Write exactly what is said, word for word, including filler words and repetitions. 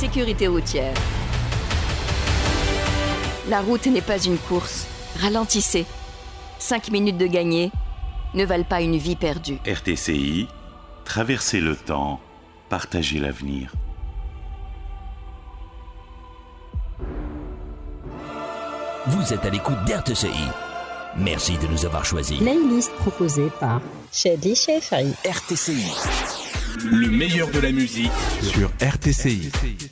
sécurité routière. La route n'est pas une course. Ralentissez. Cinq minutes de gagné ne valent pas une vie perdue. R T C I, traversez le temps, partagez l'avenir. Vous êtes à l'écoute d'R T C I. Merci de nous avoir choisis. Playlist proposée par Shadly Shefari. R T C I. Le meilleur de la musique sur R T C I.